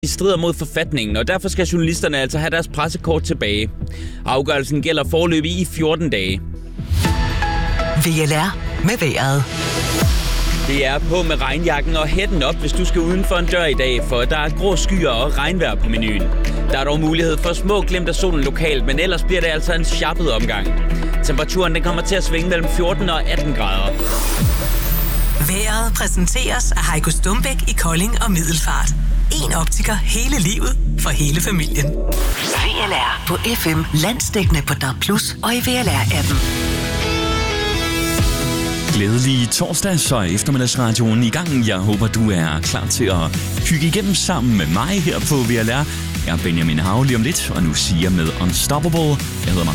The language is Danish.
De strider mod forfatningen, og derfor skal journalisterne altså have deres pressekort tilbage. Afgørelsen gælder foreløbig i 14 dage. VLR med vejret. Det er på med regnjakken og hætten op, hvis du skal uden for en dør i dag, for der er grå skyer og regnvejr på menuen. Der er dog mulighed for små glimt af solen lokalt, men ellers bliver det altså en sjappet omgang. Temperaturen den kommer til at svinge mellem 14 og 18 grader. Vejret præsenteres af Heiko Stumbæk i Kolding og Middelfart. En optiker hele livet for hele familien. VLR på FM, landsdækkende på DAB+ og i VLR-appen. Glædelig torsdag, så er eftermiddagsradioen i gang. Jeg håber, du er klar til at hygge igennem sammen med mig her på VLR. Jeg er Benjamin Hav lige om lidt, og nu siger jeg med Unstoppable. Jeg hedder